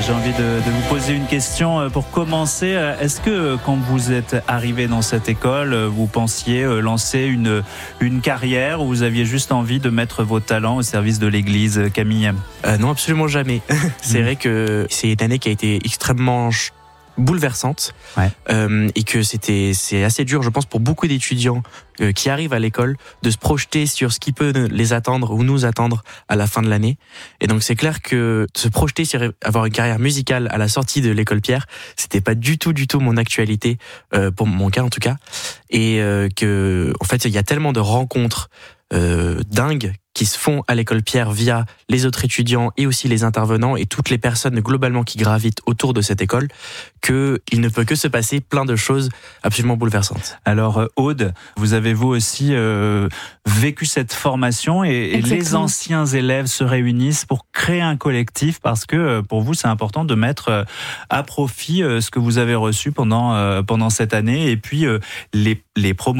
j'ai envie de vous poser une question pour commencer. Est-ce que quand vous êtes arrivé dans cette école, vous pensiez lancer une carrière ou vous aviez juste envie de mettre vos talents au service de l'Église, Camille ? Non, absolument jamais. C'est vrai que c'est une année qui a été extrêmement bouleversante, et que c'est assez dur, je pense, pour beaucoup d'étudiants qui arrivent à l'école de se projeter sur ce qui peut les attendre ou nous attendre à la fin de l'année. Et donc c'est clair que se projeter sur avoir une carrière musicale à la sortie de l'école Pierre, c'était pas du tout mon actualité, pour mon cas en tout cas, et que en fait il y a tellement de rencontres dingues qui se font à l'école Pierre via les autres étudiants et aussi les intervenants et toutes les personnes globalement qui gravitent autour de cette école, qu'il ne peut que se passer plein de choses absolument bouleversantes. Alors Aude, vous avez vous aussi vécu cette formation et les anciens élèves se réunissent pour créer un collectif parce que pour vous c'est important de mettre à profit ce que vous avez reçu pendant cette année et puis les promos